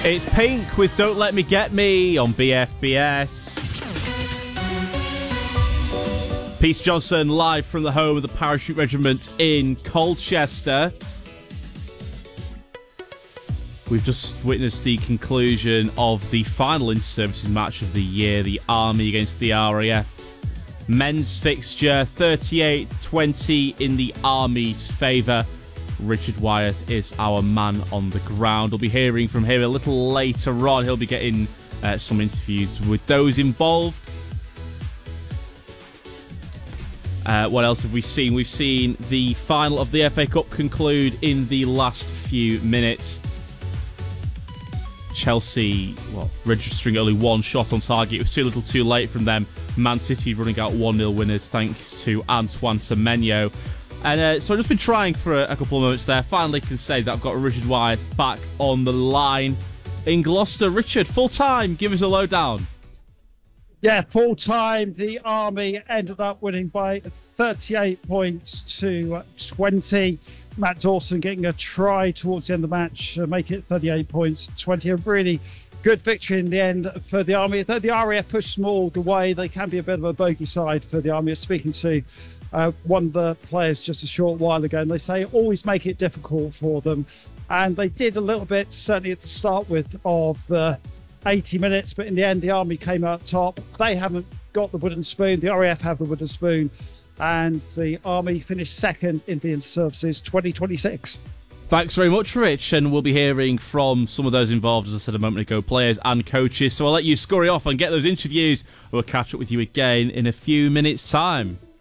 It's Pink with Don't Let Me Get Me on BFBS. Peace Johnson live from the home of the Parachute Regiment in Colchester. We've just witnessed the conclusion of the final inter-services match of the year, the Army against the RAF. Men's fixture, 38-20 in the Army's favour. Richard Wyeth is our man on the ground. We'll be hearing from him a little later on. He'll be getting some interviews with those involved. What else have we seen? We've seen the final of the FA Cup conclude in the last few minutes. Chelsea, registering only one shot on target. It was too little too late from them. Man City running out 1-0 winners thanks to Antoine Semenyo. And so I've just been trying for a couple of moments there. Finally can say that I've got Richard Wyeth back on the line in Gloucester. Richard, full time, give us a lowdown. Yeah, full time. The Army ended up winning by 38 points to 20. Matt Dawson getting a try towards the end of the match, make it 38 points to 20. A really good victory in the end for the Army. Though the RAF pushed them all the way, they can be a bit of a bogey side for the Army. Speaking to one of the players just a short while ago, and they say always make it difficult for them. And they did a little bit, certainly at the start of the 80 minutes, but in the end, the Army came out top. They haven't got the wooden spoon. The RAF have the wooden spoon. And the Army finished second in the Inter-Services 2026. Thanks very much, Rich. And we'll be hearing from some of those involved, as I said a moment ago, players and coaches. So I'll let you scurry off and get those interviews. We'll catch up with you again in a few minutes' time.